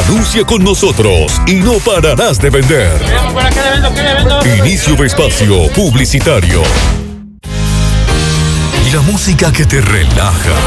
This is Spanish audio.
Anuncia con nosotros y no pararás de vender. Inicio de espacio publicitario. Y la música que te relaja,